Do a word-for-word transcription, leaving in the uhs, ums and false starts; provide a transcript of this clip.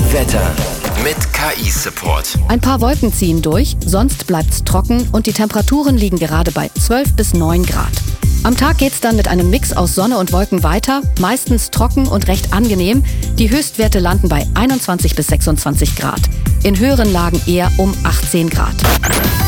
Wetter mit K I-Support. Ein paar Wolken ziehen durch, sonst bleibt's trocken und die Temperaturen liegen gerade bei zwölf bis neun Grad. Am Tag geht's dann mit einem Mix aus Sonne und Wolken weiter, meistens trocken und recht angenehm. Die Höchstwerte landen bei einundzwanzig bis sechsundzwanzig Grad. In höheren Lagen eher um achtzehn Grad.